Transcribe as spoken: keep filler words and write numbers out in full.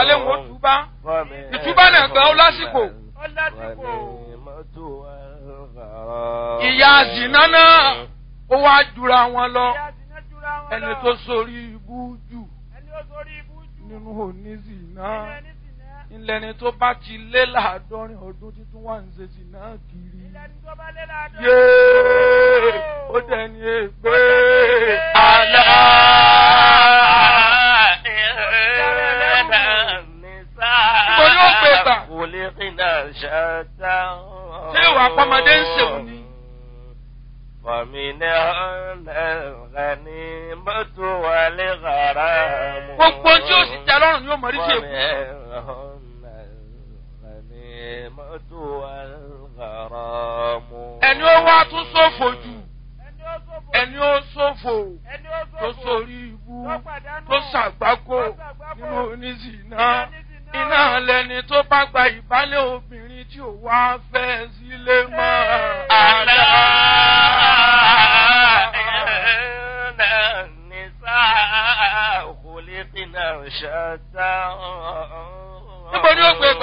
wọlé wọn túbá ìtúbá náà gan ó lásìkò. ìyá zìnà náà ó wá jura wọn lọ ẹni tó sórí ibú jù nínú onízìnà ìlẹ́ni tó bá ti lé láàádọ́rin ọdún títún wà ń ṣe zìnà kiri. yéé ó dẹni ègbé àlá. Mo ní ó gbé gbà. Ṣé ìwà pọ́mọdé ń ṣèwò ni? Gbogbo tí ó sì jẹ́ lọ́rùn yóò mọ̀ rí sí èkó. Ẹni ó wá tún ṣòfò jù. Ẹni ó ṣòfò tó sórí ibú tó ṣàgbákò nínú oníṣìná. Iná lẹni tó bá gba ìbálẹ̀ obìnrin tí ò wá fẹ́ sílé mọ́. Àlá ẹ̀ẹ́nà nìsá kò lè pinna ṣáta. Níbo ni ó gbé gbà?